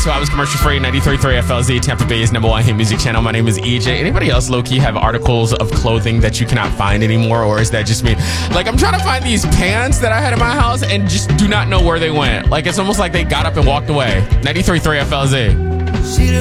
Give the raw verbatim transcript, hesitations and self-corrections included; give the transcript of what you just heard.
two hours commercial free. ninety-three point three F L Z, Tampa Bay's number one hit music channel. My name is E J. Anybody else low-key have articles of clothing that you cannot find anymore, or is that just me? Like, I'm trying to find these pants that I had in my house and just do not know where they went. Like, it's almost like they got up and walked away. ninety-three point three F L Z.